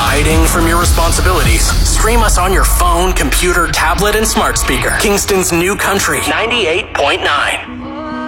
hiding from your responsibilities? Stream us on your phone, computer, tablet, and smart speaker. Kingston's new country, 98.9.